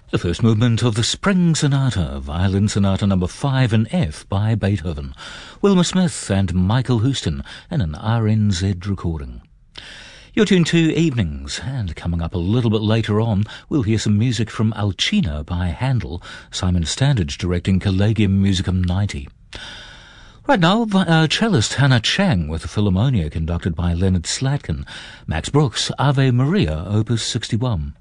The first movement of the Spring Sonata, Violin Sonata number 5 in F by Beethoven, Wilma Smith and Michael Houston in an RNZ recording. You're tuned to Evenings, and coming up a little bit later on, we'll hear some music from Alcina by Handel, Simon Standage directing Collegium Musicum 90. Right now, cellist Hannah Chang with the Philharmonia conducted by Leonard Slatkin, Max Brooks, Ave Maria, Opus 61.